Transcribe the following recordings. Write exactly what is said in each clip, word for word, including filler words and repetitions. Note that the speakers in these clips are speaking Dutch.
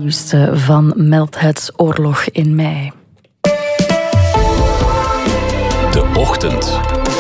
Nieuwste van Meldhets Oorlog in mei. De Ochtend.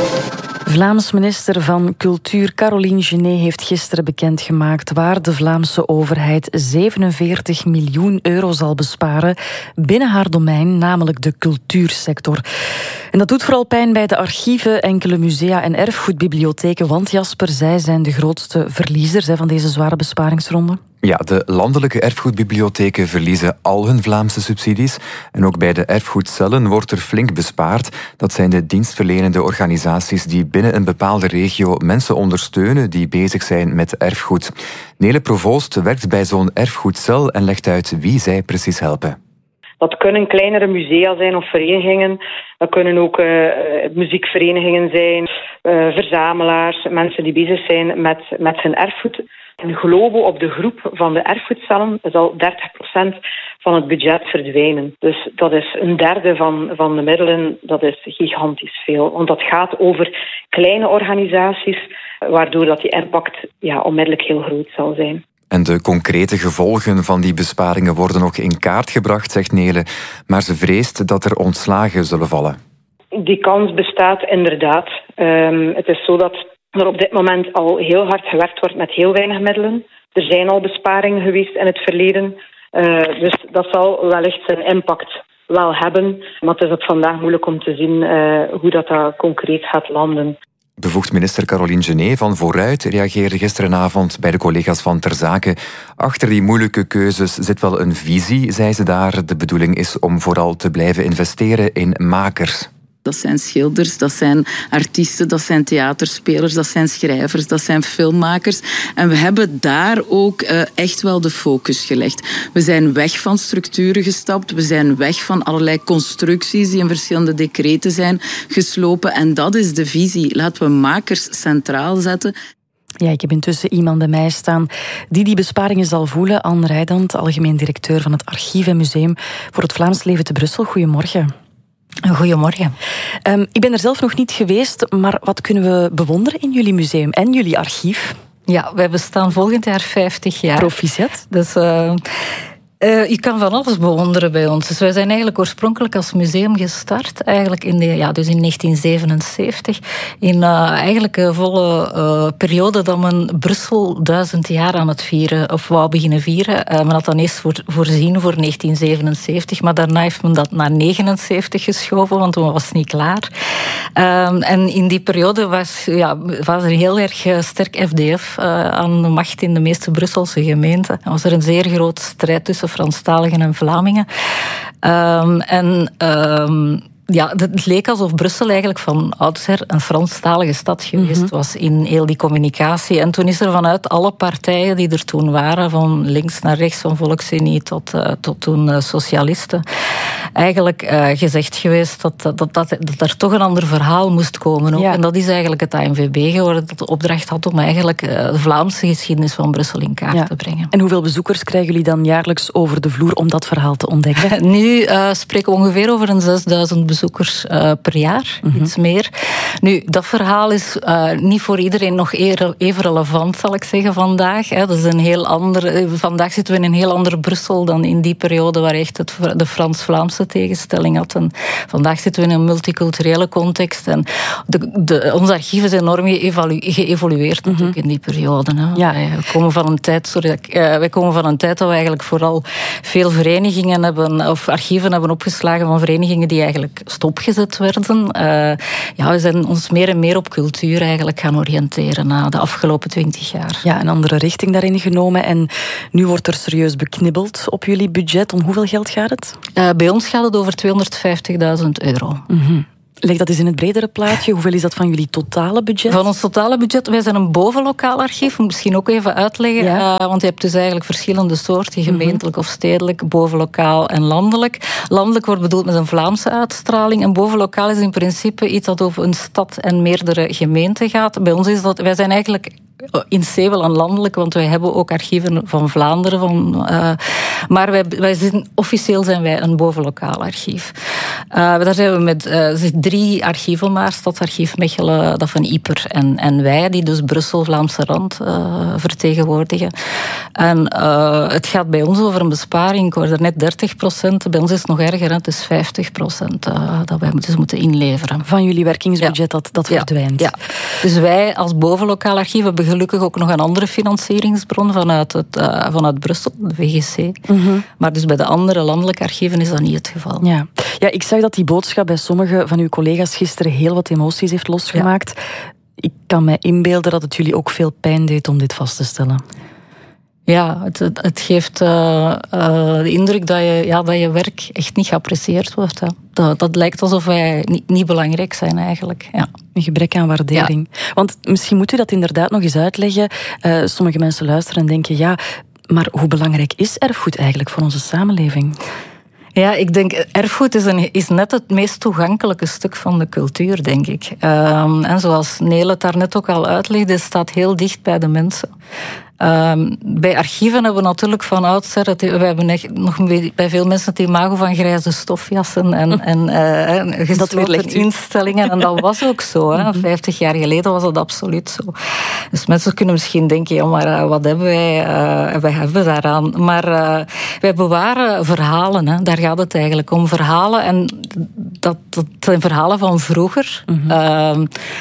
Vlaams minister van Cultuur Caroline Genet heeft gisteren bekendgemaakt waar de Vlaamse overheid zevenenveertig miljoen euro zal besparen binnen haar domein, namelijk de cultuursector. En dat doet vooral pijn bij de archieven, enkele musea en erfgoedbibliotheken, want Jasper, zij zijn de grootste verliezers van deze zware besparingsronde. Ja, de landelijke erfgoedbibliotheken verliezen al hun Vlaamse subsidies. En ook bij de erfgoedcellen wordt er flink bespaard. Dat zijn de dienstverlenende organisaties die binnen een bepaalde regio mensen ondersteunen die bezig zijn met erfgoed. Nele Provoost werkt bij zo'n erfgoedcel en legt uit wie zij precies helpen. Dat kunnen kleinere musea zijn of verenigingen. Dat kunnen ook uh, muziekverenigingen zijn, uh, verzamelaars, mensen die bezig zijn met, met hun erfgoed. In Globo, op de groep van de erfgoedcellen, zal dertig procent van het budget verdwijnen. Dus dat is een derde van, van de middelen. Dat is gigantisch veel. Want dat gaat over kleine organisaties, waardoor dat die impact ja, onmiddellijk heel groot zal zijn. En de concrete gevolgen van die besparingen worden nog in kaart gebracht, zegt Nele. Maar ze vreest dat er ontslagen zullen vallen. Die kans bestaat inderdaad. Um, het is zo dat er op dit moment al heel hard gewerkt wordt met heel weinig middelen. Er zijn al besparingen geweest in het verleden. Uh, dus dat zal wellicht zijn impact wel hebben. Maar het is op vandaag moeilijk om te zien uh, hoe dat, dat concreet gaat landen. Bevoegd minister Caroline Genet van Vooruit reageerde gisteravond bij de collega's van Ter Zake. Achter die moeilijke keuzes zit wel een visie, zei ze daar. De bedoeling is om vooral te blijven investeren in makers. Dat zijn schilders, dat zijn artiesten, dat zijn theaterspelers, dat zijn schrijvers, dat zijn filmmakers. En we hebben daar ook uh, echt wel de focus gelegd. We zijn weg van structuren gestapt, we zijn weg van allerlei constructies die in verschillende decreten zijn geslopen. En dat is de visie. Laten we makers centraal zetten. Ja, ik heb intussen iemand bij mij staan die die besparingen zal voelen. Anne Rijdant, algemeen directeur van het Archief en Museum voor het Vlaams Leven te Brussel. Goedemorgen. Goedemorgen. Um, ik ben er zelf nog niet geweest, maar wat kunnen we bewonderen in jullie museum en jullie archief? Ja, wij bestaan volgend jaar vijftig jaar. Proficiat. Dus uh, uh, je kan van alles bewonderen bij ons. Dus wij zijn eigenlijk oorspronkelijk als museum gestart, eigenlijk in, de, ja, dus in negentien zevenenzeventig, in uh, eigenlijk een volle uh, periode dat men Brussel duizend jaar aan het vieren, of wou beginnen vieren. Uh, men had dan eerst voor, voorzien voor negentien zevenenzeventig, maar daarna heeft men dat naar negenenzeventig geschoven, want toen was het niet klaar. Um, en in die periode was, ja, was er heel erg sterk F D F uh, aan de macht in de meeste Brusselse gemeenten. Er was er een zeer grote strijd tussen Franstaligen en Vlamingen. Um, en um, ja, het leek alsof Brussel eigenlijk van oudsher een Franstalige stad geweest mm-hmm. was in heel die communicatie. En toen is er vanuit alle partijen die er toen waren, van links naar rechts, van Volksunie tot, uh, tot toen uh, socialisten, eigenlijk uh, gezegd geweest dat, dat, dat, dat er toch een ander verhaal moest komen. Ook. Ja. En dat is eigenlijk het A N V B geworden, dat de opdracht had om eigenlijk uh, de Vlaamse geschiedenis van Brussel in kaart ja. te brengen. En hoeveel bezoekers krijgen jullie dan jaarlijks over de vloer om dat verhaal te ontdekken? Nu uh, spreken we ongeveer over een zesduizend bezoekers uh, per jaar, mm-hmm. iets meer. Nu, dat verhaal is uh, niet voor iedereen nog even relevant, zal ik zeggen, vandaag. Hè. Dat is een heel ander, vandaag zitten we in een heel ander Brussel dan in die periode waar echt het, de Frans-Vlaamse tegenstelling had. En vandaag zitten we in een multiculturele context. En de, de, ons archief is enorm geëvalu- geëvolueerd mm-hmm. natuurlijk in die periode. Hè. Ja. Wij, komen van een tijd, sorry, uh, wij komen van een tijd dat we eigenlijk vooral veel verenigingen hebben, of archieven hebben opgeslagen van verenigingen die eigenlijk stopgezet werden. Uh, ja, we zijn ons meer en meer op cultuur eigenlijk gaan oriënteren na de afgelopen twintig jaar. Ja, een andere richting daarin genomen. En nu wordt er serieus beknibbeld op jullie budget. Om hoeveel geld gaat het? Uh, bij ons gaat het over tweehonderdvijftigduizend euro. Mm-hmm. Leg dat eens in het bredere plaatje. Hoeveel is dat van jullie totale budget? Van ons totale budget, wij zijn een bovenlokaal archief. Moet misschien ook even uitleggen. Ja. Uh, want je hebt dus eigenlijk verschillende soorten, gemeentelijk mm-hmm. of stedelijk, bovenlokaal en landelijk. Landelijk wordt bedoeld met een Vlaamse uitstraling. En bovenlokaal is in principe iets dat over een stad en meerdere gemeenten gaat. Bij ons is dat, wij zijn eigenlijk in C wel een landelijk, want wij hebben ook archieven van Vlaanderen. Van, uh, maar wij, wij zijn, officieel zijn wij een bovenlokaal archief. Uh, daar zijn we met uh, drie archieven maar. Stadsarchief Mechelen, dat van Ieper en, en wij, die dus Brussel, Vlaamse Rand uh, vertegenwoordigen. En uh, het gaat bij ons over een besparing. Ik hoorde net dertig procent. Bij ons is het nog erger, hè? Het is vijftig procent uh, dat wij dus moeten inleveren. Van jullie werkingsbudget ja. dat, dat verdwijnt. Ja. ja. Dus wij als bovenlokaal archief hebben gelukkig ook nog een andere financieringsbron vanuit, het, uh, vanuit Brussel, de V G C. Mm-hmm. Maar dus bij de andere landelijke archieven is dat niet het geval. Ja. ja, ik zag dat die boodschap bij sommige van uw collega's gisteren heel wat emoties heeft losgemaakt. Ja. Ik kan me inbeelden dat het jullie ook veel pijn deed om dit vast te stellen. Ja, het, het, het geeft uh, uh, de indruk dat je, ja, dat je werk echt niet geapprecieerd wordt. Hè. Dat, dat lijkt alsof wij niet, niet belangrijk zijn eigenlijk. Ja. Een gebrek aan waardering. Ja. Want misschien moet u dat inderdaad nog eens uitleggen. Uh, sommige mensen luisteren en denken, ja, maar hoe belangrijk is erfgoed eigenlijk voor onze samenleving? Ja, ik denk, erfgoed is, een, is net het meest toegankelijke stuk van de cultuur, denk ik. Um, en zoals Nele het daarnet ook al uitlegde, het staat heel dicht bij de mensen. Um, bij archieven hebben we natuurlijk van oudsher, we hebben echt nog bij veel mensen het imago van grijze stofjassen en, en uh, gesloten instellingen. En dat was ook zo. Hè. Vijftig jaar geleden was dat absoluut zo. Dus mensen kunnen misschien denken, ja, maar uh, wat hebben wij, uh, wij hebben daaraan. Maar uh, wij bewaren verhalen, hè. Daar gaat het eigenlijk om. Verhalen, en dat, dat zijn verhalen van vroeger. Mm-hmm. Uh,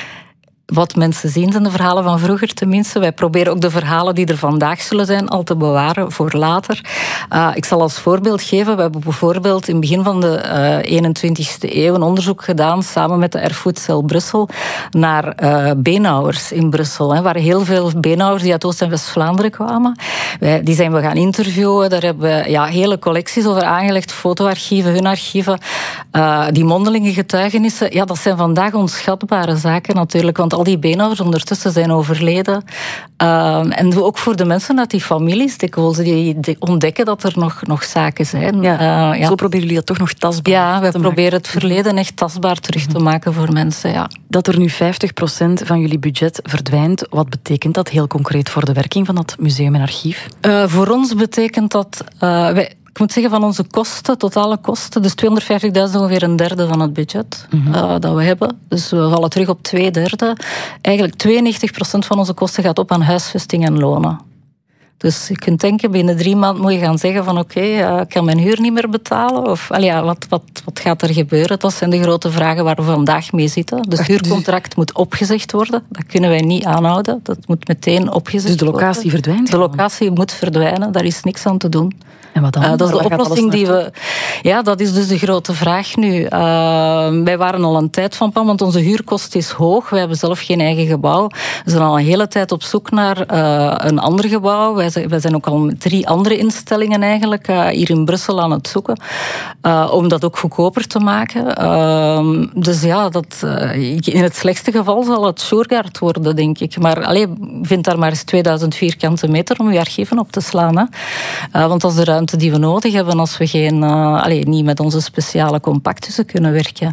Wat mensen zien zijn de verhalen van vroeger tenminste. Wij proberen ook de verhalen die er vandaag zullen zijn al te bewaren voor later. Uh, ik zal als voorbeeld geven. We hebben bijvoorbeeld in het begin van de uh, eenentwintigste eeuw een onderzoek gedaan samen met de Erfgoedcel Brussel naar uh, beenhouwers in Brussel. Hè, waar heel veel beenhouwers die uit Oost- en West-Vlaanderen kwamen. Wij, die zijn we gaan interviewen. Daar hebben we ja, hele collecties over aangelegd. Fotoarchieven, hun archieven. Uh, die mondelinge getuigenissen. Ja, dat zijn vandaag onschatbare zaken natuurlijk. Want al die beenhouwers ondertussen zijn overleden. Uh, en ook voor de mensen uit die families, die, die ontdekken dat er nog, nog zaken zijn. Ja, uh, ja. Zo proberen jullie dat toch nog tastbaar ja, te wij maken. proberen het verleden echt tastbaar terug te maken voor mensen. Ja. Dat er nu vijftig procent van jullie budget verdwijnt, wat betekent dat heel concreet voor de werking van dat museum en archief? Uh, voor ons betekent dat... Uh, wij, Ik moet zeggen, van onze kosten, totale kosten, dus tweehonderdvijftigduizend ongeveer een derde van het budget mm-hmm. uh, dat we hebben. Dus we vallen terug op twee derde. Eigenlijk tweeënnegentig procent van onze kosten gaat op aan huisvesting en lonen. Dus je kunt denken, binnen drie maanden moet je gaan zeggen van oké, okay, uh, ik kan mijn huur niet meer betalen. Of al ja, wat, wat, wat gaat er gebeuren? Dat zijn de grote vragen waar we vandaag mee zitten. Dus het huurcontract moet opgezegd worden. Dat kunnen wij niet aanhouden. Dat moet meteen opgezegd worden. Dus de locatie worden. verdwijnt? De locatie gewoon. moet verdwijnen. Daar is niks aan te doen. En wat dan? Uh, dat is de oplossing die we... Ja, dat is dus de grote vraag nu. Uh, wij waren al een tijd van plan, want onze huurkost is hoog. Wij hebben zelf geen eigen gebouw. We zijn al een hele tijd op zoek naar uh, een ander gebouw. Wij zijn, wij zijn ook al met drie andere instellingen eigenlijk uh, hier in Brussel aan het zoeken. Uh, om dat ook goedkoper te maken. Uh, dus ja, dat, uh, in het slechtste geval zal het Shurgard worden, denk ik. Maar allee, vind daar maar eens tweeduizend vierkante meter om je archieven op te slaan. Hè. Uh, want als er die we nodig hebben als we geen, uh, allez, niet met onze speciale compactussen kunnen werken.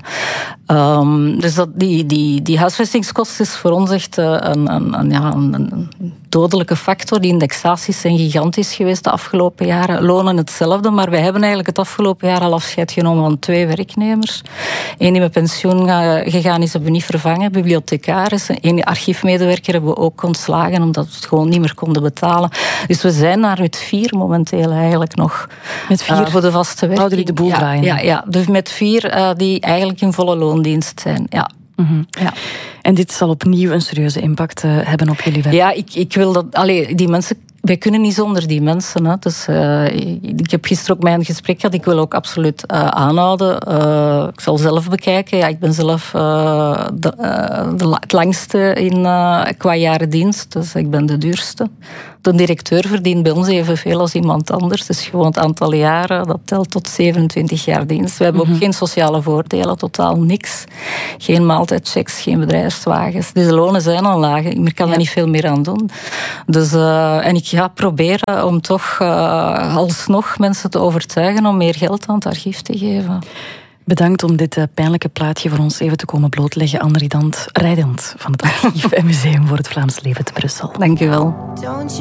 Um, dus dat, die, die, die huisvestingskost is voor ons echt uh, een, een, een, ja, een, een dodelijke factor. Die indexaties zijn gigantisch geweest de afgelopen jaren. Lonen hetzelfde, maar wij hebben eigenlijk het afgelopen jaar al afscheid genomen van twee werknemers. Eén die met pensioen gegaan is, hebben we niet vervangen. Bibliothecaris. Eén archiefmedewerker hebben we ook ontslagen, omdat we het gewoon niet meer konden betalen. Dus we zijn daar met vier momenteel eigenlijk nog. Met vier? Uh, voor de vaste werking. Houden jullie de boel ja, draaien? Ja, ja, dus met vier uh, die eigenlijk in volle loondienst zijn. Ja. Mm-hmm. Ja. En dit zal opnieuw een serieuze impact uh, hebben op jullie werk? Ja, ik, ik wil dat... Allee, die mensen... Wij kunnen niet zonder die mensen. Hè. Dus, uh, ik heb gisteren ook mijn gesprek gehad. Ik wil ook absoluut uh, aanhouden. Uh, ik zal zelf bekijken. Ja, ik ben zelf uh, de, uh, de, het langste in, uh, qua jaren dienst. Dus ik ben de duurste. De directeur verdient bij ons evenveel als iemand anders. Dus gewoon het aantal jaren, dat telt tot zevenentwintig jaar dienst. We hebben mm-hmm. ook geen sociale voordelen, totaal niks. Geen maaltijdchecks, geen bedrijfswagens. Dus de lonen zijn al laag. Ik kan ja. er niet veel meer aan doen. Dus, uh, en ik ga proberen om toch uh, alsnog mensen te overtuigen om meer geld aan het archief te geven. Bedankt om dit uh, pijnlijke plaatje voor ons even te komen blootleggen. Anne Riedant, Rijdant van het Archief en Museum voor het Vlaams Leven te Brussel. Dank u wel.